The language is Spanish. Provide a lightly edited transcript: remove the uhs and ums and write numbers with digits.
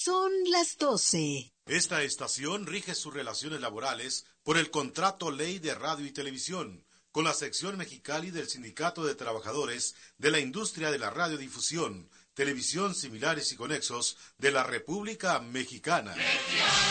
Son las 12. Esta estación rige sus relaciones laborales por el Contrato Ley de Radio y Televisión, con la sección Mexicali del Sindicato de Trabajadores de la Industria de la Radiodifusión, Televisión Similares y Conexos de la República Mexicana.